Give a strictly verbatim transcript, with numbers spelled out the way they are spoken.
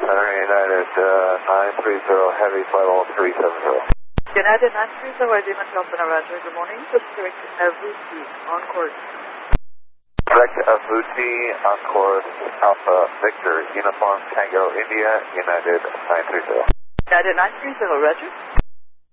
Center United uh, nine three zero, heavy flight level three seven zero. United nine three zero, Demon Center, Roger. Good morning. Just direct Avuti on course. Direct Avuti on course, Alpha Victor, Uniform Tango India, United nine three zero. United nine three zero, Roger.